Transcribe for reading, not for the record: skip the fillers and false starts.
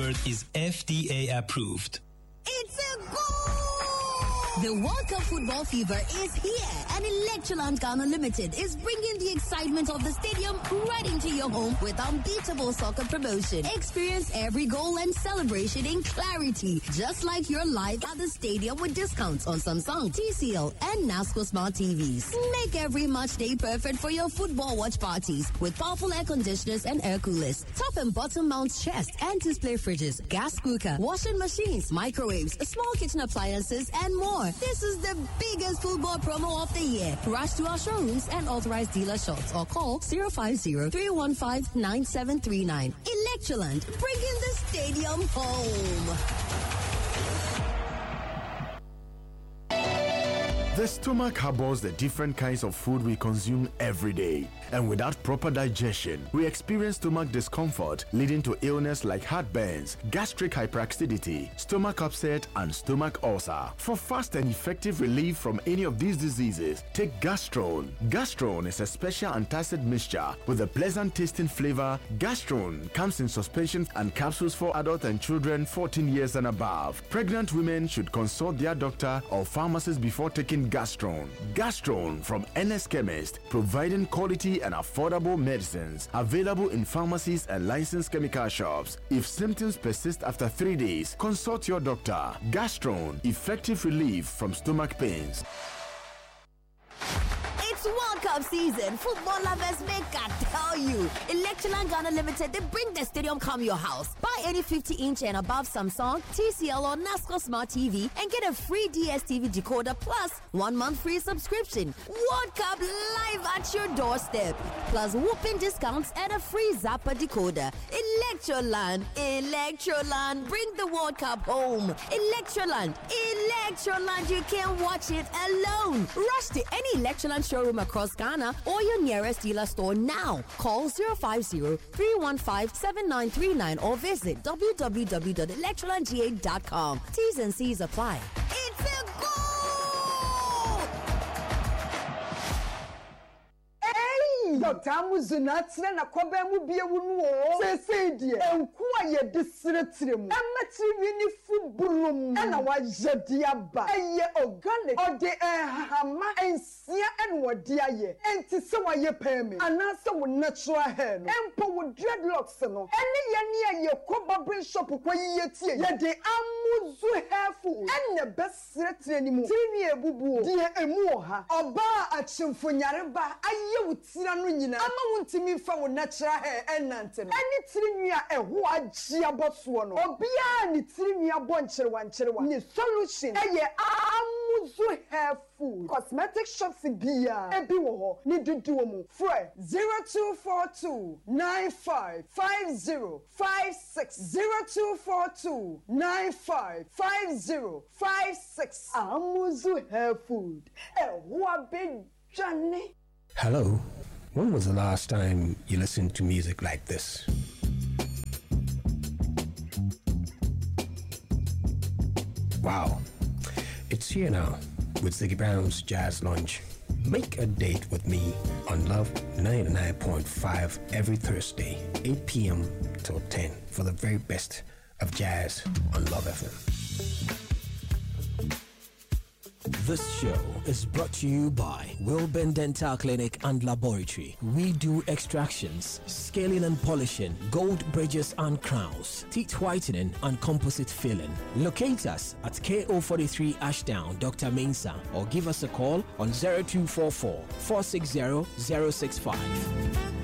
yogurt is FDA approved. It's a goal! The World Cup football fever is here, and Electroland Ghana Limited is bringing the excitement of the stadium right into your home with unbeatable soccer promotion. Experience every goal and celebration in clarity, just like you're live at the stadium with discounts on Samsung, TCL, and NASCO Smart TVs. Make every match day perfect for your football watch parties with powerful air conditioners and air coolers, top and bottom mount chest and display fridges, gas cooker, washing machines, microwaves, small kitchen appliances, and more. This is the biggest football promo of the year. Rush to our showrooms and authorized dealer shops or call 050-315-9739. Electroland, bringing the stadium home. The stomach harbors the different kinds of food we consume every day. And without proper digestion, we experience stomach discomfort, leading to illness like heartburns, gastric hyperacidity, stomach upset, and stomach ulcer. For fast and effective relief from any of these diseases, take Gastrone. Gastrone is a special antacid mixture with a pleasant tasting flavor. Gastrone comes in suspension and capsules for adults and children 14 years and above. Pregnant women should consult their doctor or pharmacist before taking Gastrone. Gastrone from NS Chemist, providing quality and affordable medicines, available in pharmacies and licensed chemical shops. If symptoms persist after 3 days, consult your doctor. Gastrone, effective relief from stomach pains. It's World Cup season. Football lovers make I tell you. Electroland Ghana Limited, they bring the stadium come your house. Buy any 50-inch and above Samsung, TCL or NASCO Smart TV and get a free DSTV decoder plus 1 month free subscription. World Cup live at your doorstep. Plus whooping discounts and a free Zappa decoder. Electroland, Electroland, bring the World Cup home. Electroland, Electroland, you can't watch it alone. Rush to any Electroland showroom across Ghana or your nearest dealer store now. Call 050-315-7939 or visit www.electrolandga.com. T's and C's apply. It's a goal! Hey! Dr. Amuzunatne na kwaba mu bie wunu o. Sese die. Enku aye disretrem. Emetri wini fubulum. Ena wa jedi aba. Eye organic. Ode hama ensia enwode aye. Enti se wa ye pemi. Anase wo natural hair no. Empo wo dreadlocks no. Ene ye ne aye koba brain shop kwa yiye tie. Ye de Amuzu hairful. Ene besretre ni mu. Tini ebubu. Die emu oha. Oba achimfonyareba aye wutira no nyina. Ama wuntimi fa wo natural hair enante no. Ene tiri nua eho agye aboso no. Obia ni tiri nua boncherewa ncherewa. Ni solution eye Amuzu hairful. Cosmetic shops bia ebi wo ho ni dudu mu. Fre 0242955056 0242955056 Amuzu hair food. Eho abejane. Hello. When was the last time you listened to music like this? Wow. It's here now with Ziggy Brown's Jazz Lunch. Make a date with me on Love 99.5 every Thursday, 8 p.m. till 10 for the very best of jazz on Love FM. This show is brought to you by Wilburn Dental Clinic and Laboratory. We do extractions, scaling and polishing, gold bridges and crowns, teeth whitening and composite filling. Locate us at KO43 Ashdown, Dr. Mensah, or give us a call on 0244 460 065.